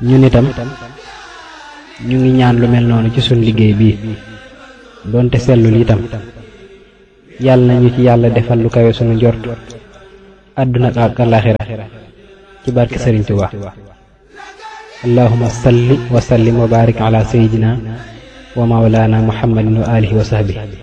ñun itam ñu ngi ñaan lu mel noonu ci suñ liggéey bii doonte sellul itam yàlla nañu ci yàlla defal lu kawe sunu njort àdduna ak àllaaxira ci barke Sëriñ Tuubaa. allahumma salli wa sallim wa barik ala sayyidina wa mawlana muhammadin wa alihi wa sahbihi